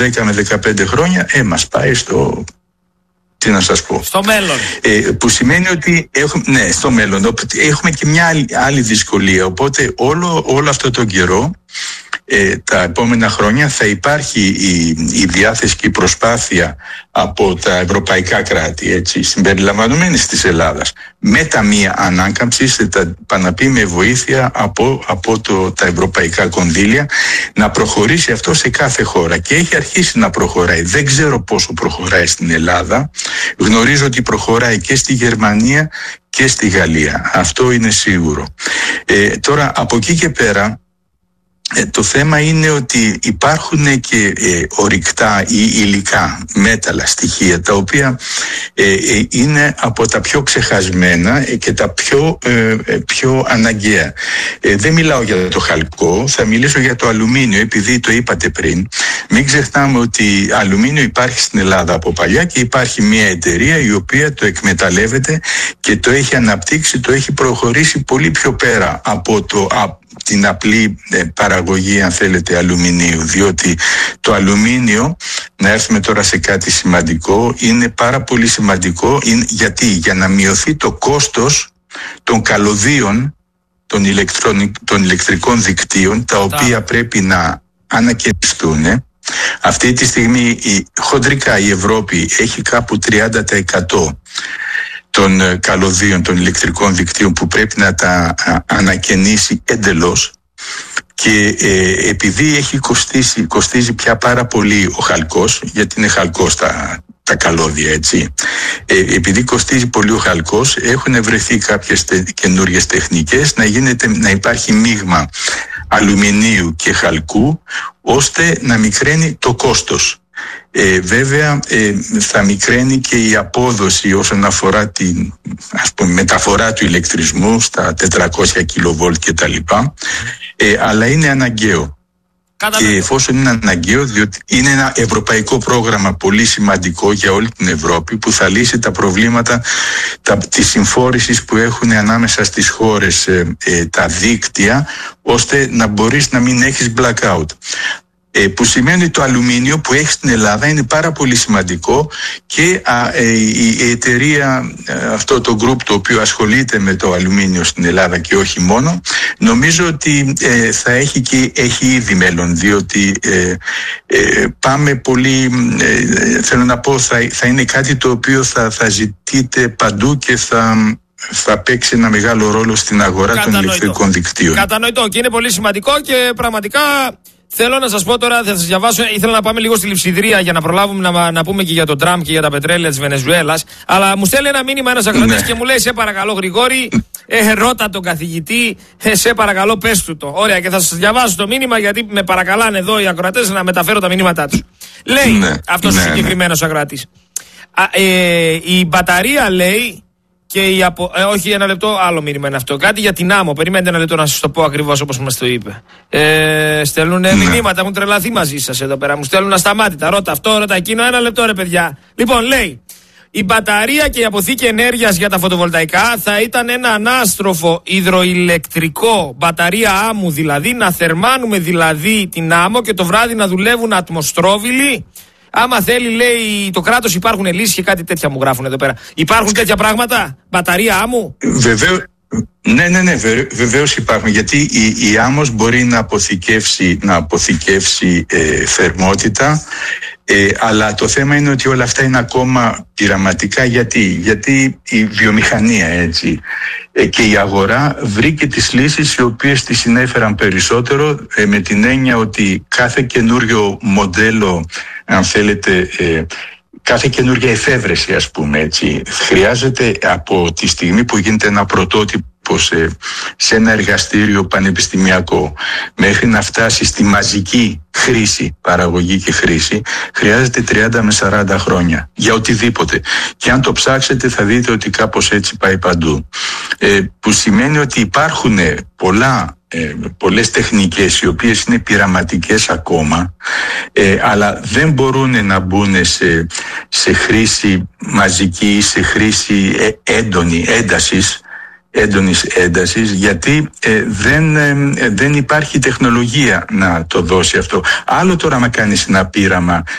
10 με 15 χρόνια μας πάει στο... Τι να σας πω. Στο μέλλον. Που σημαίνει ότι στο μέλλον. Έχουμε και μια άλλη δυσκολία. Οπότε όλο αυτό τον καιρό, τα επόμενα χρόνια, θα υπάρχει η διάθεση και η προσπάθεια από τα ευρωπαϊκά κράτη, έτσι, συμπεριλαμβανομένης της Ελλάδας, με ταμεία ανάκαμψης, με βοήθεια από τα ευρωπαϊκά κονδύλια, να προχωρήσει αυτό σε κάθε χώρα. Και έχει αρχίσει να προχωράει. Δεν ξέρω πόσο προχωράει στην Ελλάδα. Γνωρίζω ότι προχωράει και στη Γερμανία και στη Γαλλία. Αυτό είναι σίγουρο. Τώρα, από εκεί και πέρα, το θέμα είναι ότι υπάρχουν και ορυκτά ή υλικά μέταλλα, στοιχεία, τα οποία είναι από τα πιο ξεχασμένα και τα πιο αναγκαία. Δεν μιλάω για το χαλκό, θα μιλήσω για το αλουμίνιο, επειδή το είπατε πριν. Μην ξεχνάμε ότι αλουμίνιο υπάρχει στην Ελλάδα από παλιά και υπάρχει μια εταιρεία η οποία το εκμεταλλεύεται και το έχει αναπτύξει, το έχει προχωρήσει πολύ πιο πέρα από την απλή παραγωγή, αν θέλετε, αλουμινίου, διότι το αλουμίνιο, να έρθουμε τώρα σε κάτι σημαντικό, είναι πάρα πολύ σημαντικό. Γιατί? Για να μειωθεί το κόστος των καλωδίων των ηλεκτρικών δικτύων, τα οποία πρέπει να ανακαινιστούν. Αυτή τη στιγμή χοντρικά η Ευρώπη έχει κάπου 30% των καλωδίων των ηλεκτρικών δικτύων που πρέπει να τα ανακαινήσει εντελώς, και επειδή κοστίζει πια πάρα πολύ ο χαλκός, γιατί είναι χαλκός τα καλώδια, έτσι, επειδή κοστίζει πολύ ο χαλκός, έχουν βρεθεί κάποιες καινούριες τεχνικές να υπάρχει μείγμα αλουμινίου και χαλκού, ώστε να μικραίνει το κόστος. Βέβαια θα μικραίνει και η απόδοση όσον αφορά την μεταφορά του ηλεκτρισμού στα 400 kV και τα λοιπά, αλλά είναι αναγκαίο. Και εφόσον είναι αναγκαίο, διότι είναι ένα ευρωπαϊκό πρόγραμμα πολύ σημαντικό για όλη την Ευρώπη, που θα λύσει τα προβλήματα της συμφόρησης που έχουν ανάμεσα στις χώρες τα δίκτυα, ώστε να μπορείς να μην έχεις blackout. Που σημαίνει το αλουμίνιο που έχει στην Ελλάδα είναι πάρα πολύ σημαντικό, και η εταιρεία, αυτό το group το οποίο ασχολείται με το αλουμίνιο στην Ελλάδα και όχι μόνο, νομίζω ότι θα έχει ήδη μέλλον, διότι πάμε πολύ, θέλω να πω, θα είναι κάτι το οποίο θα ζητείτε παντού και θα παίξει ένα μεγάλο ρόλο στην αγορά των ηλεκτρικών δικτύων. Κατανοητό, και είναι πολύ σημαντικό, και πραγματικά θέλω να σας πω τώρα, θα σας διαβάσω, ήθελα να πάμε λίγο στη Λειψιδρία για να προλάβουμε να πούμε και για τον Τραμπ και για τα πετρέλαια της Βενεζουέλας. Αλλά μου στέλνει ένα μήνυμα ένας ακροατής και μου λέει: σε παρακαλώ, Γρηγόρη, ρώτα τον καθηγητή, σε παρακαλώ, πες του το. Ωραία, και θα σας διαβάσω το μήνυμα, γιατί με παρακαλάνε εδώ οι ακροατές να μεταφέρω τα μηνύματά τους. Λέει αυτός ο συγκεκριμένος ακροατής: η μπαταρία, λέει. Και όχι, ένα λεπτό, άλλο μήνυμα είναι αυτό. Κάτι για την άμμο. Περιμένετε ένα λεπτό να σας το πω ακριβώς όπως μας το είπε. Στέλνουν μηνύματα, έχουν τρελαθεί μαζί σας εδώ πέρα. Μου στέλνουν ασταμάτητα. Ρώτα αυτό, ρώτα εκείνο. Ένα λεπτό, ρε παιδιά. Λοιπόν, λέει: η μπαταρία και η αποθήκη ενέργειας για τα φωτοβολταϊκά θα ήταν ένα ανάστροφο υδροηλεκτρικό, μπαταρία άμμου δηλαδή, να θερμάνουμε δηλαδή την άμμο και το βράδυ να δουλεύουν ατμοστρόβιλοι. Άμα θέλει, λέει, το κράτος, υπάρχουν λύσεις και κάτι τέτοια μου γράφουν εδώ πέρα. Υπάρχουν τέτοια πράγματα, μπαταρία άμμου? Ναι, βεβαίως υπάρχουν, γιατί η άμμος μπορεί να αποθηκεύσει θερμότητα, αλλά το θέμα είναι ότι όλα αυτά είναι ακόμα πειραματικά. Γιατί η βιομηχανία, έτσι, και η αγορά βρήκε τις λύσεις οι οποίες τις συνέφεραν περισσότερο, με την έννοια ότι κάθε καινούριο μοντέλο, αν θέλετε, κάθε καινούργια εφεύρεση, ας πούμε, έτσι, χρειάζεται από τη στιγμή που γίνεται ένα πρωτότυπο σε ένα εργαστήριο πανεπιστημιακό μέχρι να φτάσει στη μαζική χρήση, παραγωγή και χρήση, χρειάζεται 30 με 40 χρόνια για οτιδήποτε. Και αν το ψάξετε θα δείτε ότι κάπως έτσι πάει παντού. Που σημαίνει ότι υπάρχουν πολλές τεχνικές οι οποίες είναι πειραματικές ακόμα, αλλά δεν μπορούν να μπουν σε χρήση μαζική, σε χρήση έντονη, έντασης, έντονης έντασης, γιατί δεν υπάρχει τεχνολογία να το δώσει αυτό. Άλλο τώρα να κάνεις ένα πείραμα